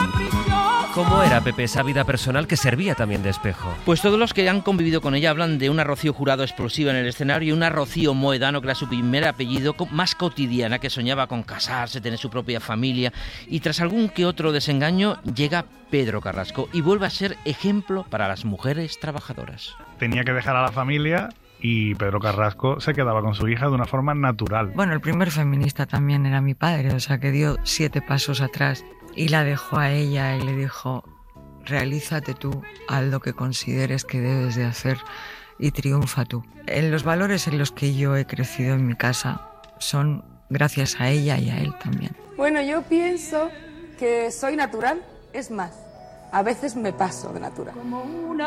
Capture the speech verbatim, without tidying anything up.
¿Cómo era, Pepe, esa vida personal que servía también de espejo? Pues todos los que han convivido con ella hablan de una Rocío Jurado explosiva en el escenario y una Rocío Moedano, que era su primer apellido, más cotidiana, que soñaba con casarse, tener su propia familia. Y tras algún que otro desengaño, llega Pedro Carrasco y vuelve a ser ejemplo para las mujeres trabajadoras. Tenía que dejar a la familia y Pedro Carrasco se quedaba con su hija de una forma natural. Bueno, el primer feminista también era mi padre, o sea que dio siete pasos atrás y la dejó a ella y le dijo: realízate tú, haz lo que consideres que debes de hacer y triunfa tú. En los valores en los que yo he crecido en mi casa son gracias a ella y a él también. Bueno, yo pienso que soy natural, es más, a veces me paso de natural.